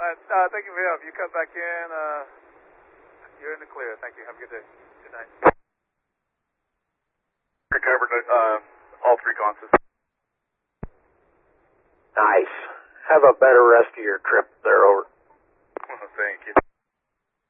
Thank you for your help. You come back in. You're in the clear. Thank you. Have a good day. Good night. Recovered all 3 consoles. Nice. Have a better rest of your trip there, over.